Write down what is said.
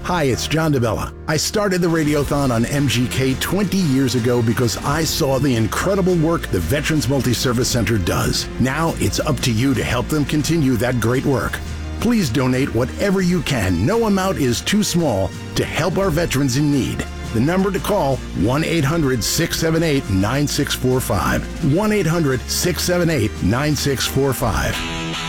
Hi, it's John DeBella. I started the Radiothon on MGK 20 years ago because I saw the incredible work the Veterans Multi-Service Center does. Now it's up to you to help them continue that great work. Please donate whatever you can. No amount is too small to help our veterans in need. The number to call, 1-800-678-9645. 1-800-678-9645.